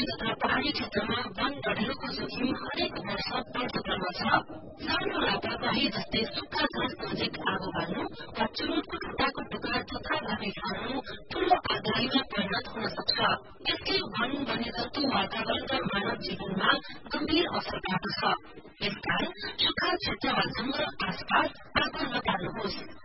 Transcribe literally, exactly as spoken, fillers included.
तथा पहाड़ी क्षेत्रमा वन ढलेको जोखिम हरेक वर्ष बढ्दो क्रममा छ। सानो लापरवाही जस्तै सुक्खा घाँस नजिक आगो बाल्नु वा चुरुटको खुट्टाको टुक्रा जथाभावी फाल्नु ठूलो आगलागीमा परिणत हुन सक्छ। यसले वन, वन्यजन्तु, वातावरण र मानव जीवनमा गम्भीर असर पर्दछ। यसकारण सुक्खा क्षेत्र वा जंगल आसपास आगो नपाल्नुहोस्।